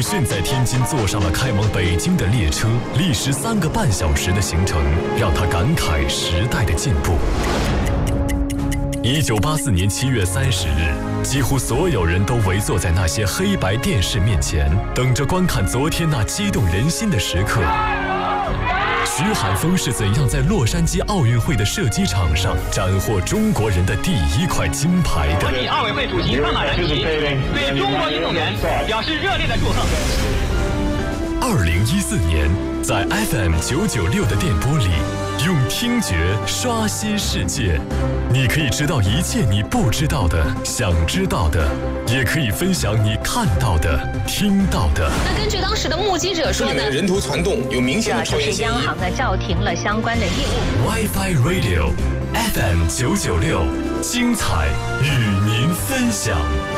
鲁迅在天津坐上了开往北京的列车，历时3个半小时的行程，让他感慨时代的进步。1984年7月30日，几乎所有人都围坐在那些黑白电视面前，等着观看昨天那激动人心的时刻。徐海峰是怎样在洛杉矶奥运会的射击场上斩获中国人的第1块金牌的？ 国际奥委会主席康马兰奇对中国运动员表示热烈的祝贺。 2014年，在 FM 996的电波里，用听觉刷新世界。你可以知道一切你不知道的、想知道的，也可以分享你看到的、听到的。 那根据当时的目击者说呢， 人头攒动有明显的超越就是央行呢叫停了相关的业务。 WiFi Radio FM 996，精彩与您分享。